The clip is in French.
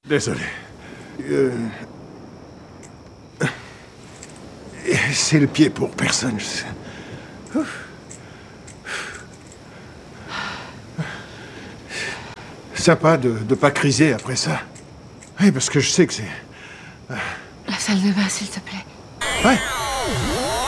Désolé. C'est le pied pour personne, je sais. Sympa de pas criser après ça. Oui, parce que je sais que c'est... La salle de bain, s'il te plaît. Ouais.